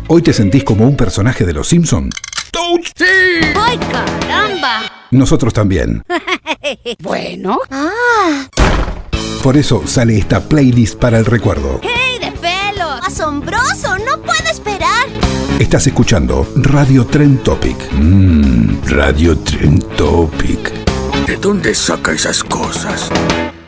¿Hoy te sentís como un personaje de Los Simpson? ¡Touch! ¡Sí! ¡Ay, caramba! Nosotros también. Bueno. Por eso sale esta playlist para el recuerdo. ¡Hey, de pelo! ¡Asombroso! ¡No puedo esperar! Estás escuchando Radio Trend Topic. Radio Trend Topic. ¿De dónde saca esas cosas?